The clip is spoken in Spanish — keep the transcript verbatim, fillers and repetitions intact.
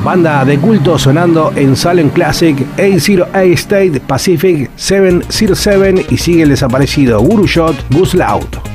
Banda de culto sonando en Salem Classic, A cero A State, Pacific, siete cero siete y sigue el desaparecido Guru Shot, Gus Loud.